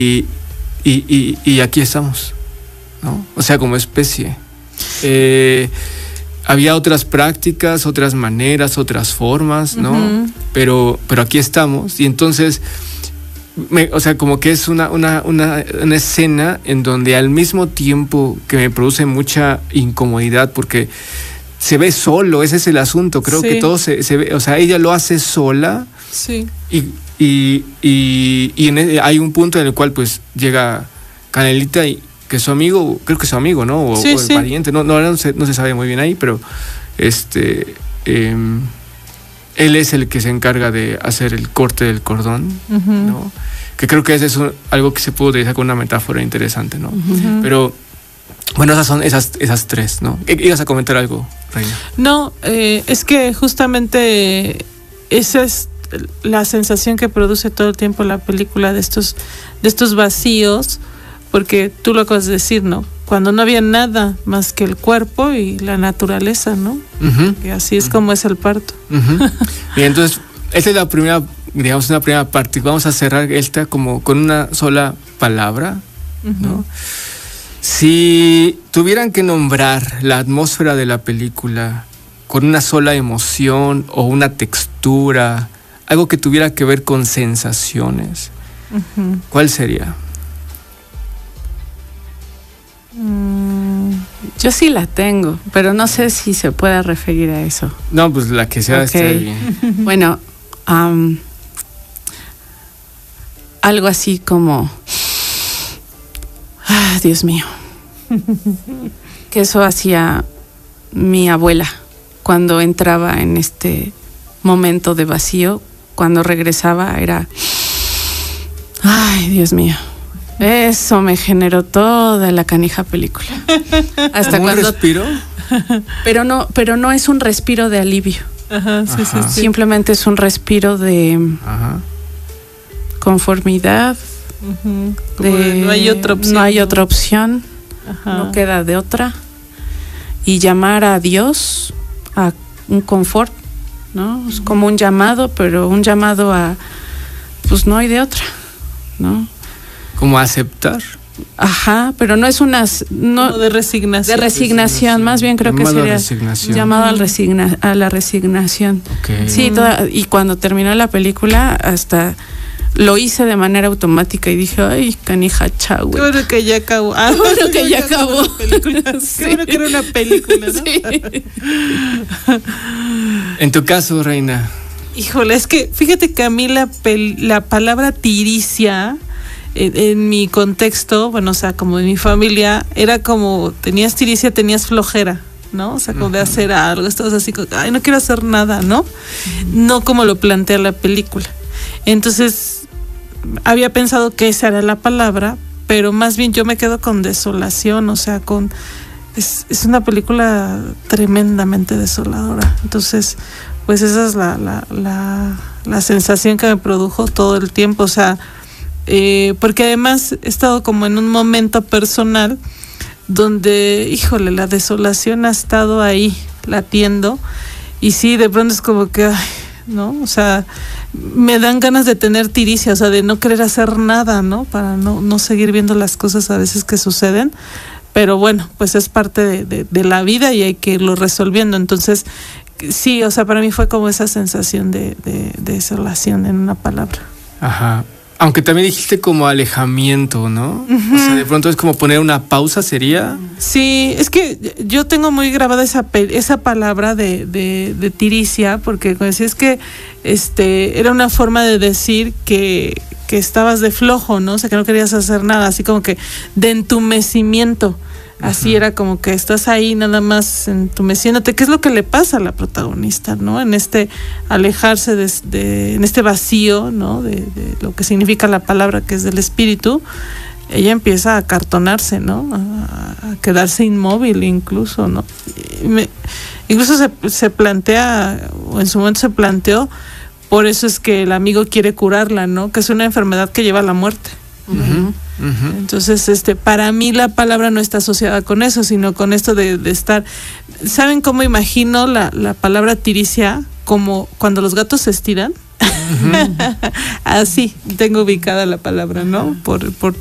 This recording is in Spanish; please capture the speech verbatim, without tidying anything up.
y, y, y aquí estamos, ¿no? O sea, como especie. Eh, había otras prácticas, otras maneras, otras formas, ¿no? Uh-huh. Pero, pero aquí estamos. Y entonces, me, o sea, como que es una, una, una, una escena en donde al mismo tiempo que me produce mucha incomodidad porque se ve solo, ese es el asunto. Creo sí. que todo se, se ve, o sea, ella lo hace sola. Sí. Y, y, y, y en el, hay un punto en el cual pues llega Canelita y que es su amigo, creo que es su amigo, ¿no? O, sí, o el sí. pariente, no, no, no, se, no se sabe muy bien ahí, pero este eh, él es el que se encarga de hacer el corte del cordón, uh-huh. ¿no? Que creo que eso es un, algo que se puede utilizar con una metáfora interesante, ¿no? Uh-huh. Pero bueno, esas son esas, esas tres, ¿no? ¿Ibas a comentar algo, Reina? No, eh, es que justamente esa es la sensación que produce todo el tiempo la película de estos, de estos vacíos. Porque tú lo acabas de decir, ¿no? Cuando no había nada más que el cuerpo y la naturaleza, ¿no? Uh-huh. Y así es uh-huh. como es el parto. Uh-huh. Y entonces, esta es la primera, digamos, una primera parte. Vamos a cerrar esta como con una sola palabra, uh-huh. ¿no? Si tuvieran que nombrar la atmósfera de la película con una sola emoción o una textura, algo que tuviera que ver con sensaciones, uh-huh. ¿cuál sería? Yo sí la tengo, pero no sé si se puede referir a eso. No, pues la que sea okay. Está bien. Bueno, um, algo así como, ah, Dios mío, que eso hacía mi abuela cuando entraba en este momento de vacío, cuando regresaba era, ay, Dios mío. Eso me generó toda la canija película. Hasta ¿Un cuando respiro? Pero no, pero no es un respiro de alivio. Ajá, sí, Ajá. sí, sí. Simplemente es un respiro de Ajá. conformidad. Uh-huh. De, no hay otra opción. No hay otra opción. Ajá. No queda de otra. Y llamar a Dios a un confort, ¿no? Es como un llamado, pero un llamado a, pues no hay de otra, ¿no? Como aceptar. Ajá, pero no es una no como de resignación. De resignación, resignación. Más bien creo llamado que sería resignación. Llamado al resigna, a la resignación. Okay. Sí, toda, y cuando terminó la película hasta lo hice de manera automática y dije, ay, canija, chau. Qué bueno que ya acabó. Ah, bueno que ya acabó. Sí. Qué bueno que era una película, ¿no? Sí. En tu caso, Reina. Híjole, es que fíjate que a mí la, pel- la palabra tiricia En, en mi contexto, bueno, o sea, como en mi familia, era como, tenías tiricia, tenías flojera, ¿no? O sea, como de hacer algo, estabas así, como, ay, no quiero hacer nada, ¿no? No como lo plantea la película. Entonces, había pensado que esa era la palabra, pero más bien yo me quedo con desolación, o sea, con... Es, es una película tremendamente desoladora. Entonces, pues esa es la, la, la, la sensación que me produjo todo el tiempo, o sea... Eh, porque además he estado como en un momento personal donde, híjole, la desolación ha estado ahí latiendo y sí, de pronto es como que, ay, ¿no? O sea, me dan ganas de tener tiricia, o sea, de no querer hacer nada, ¿no? Para no, no seguir viendo las cosas a veces que suceden, pero bueno, pues es parte de, de, de la vida y hay que irlo resolviendo. Entonces, sí, o sea, para mí fue como esa sensación de, de, de desolación en una palabra. Ajá. Aunque también dijiste como alejamiento, ¿no? Uh-huh. O sea, de pronto es como poner una pausa, ¿sería? Sí, es que yo tengo muy grabada esa esa palabra de, de, de tiricia, porque como decía, es que este era una forma de decir que, que estabas de flojo, ¿no? O sea, que no querías hacer nada, así como que de entumecimiento. Así uh-huh. Era como que estás ahí nada más entumeciéndote, que es lo que le pasa a la protagonista, ¿no? En este alejarse de, de en este vacío, ¿no? De, de lo que significa la palabra, que es del espíritu, ella empieza a acartonarse, ¿no? A, a quedarse inmóvil incluso, ¿no? Y me, incluso se, se plantea, o en su momento se planteó, por eso es que el amigo quiere curarla, ¿no? Que es una enfermedad que lleva a la muerte. Uh-huh, uh-huh. Entonces, este, para mí la palabra no está asociada con eso, sino con esto de, de estar. ¿Saben cómo imagino la, la palabra tiricia? Como cuando los gatos se estiran. Uh-huh. Así tengo ubicada la palabra, ¿no? Por, por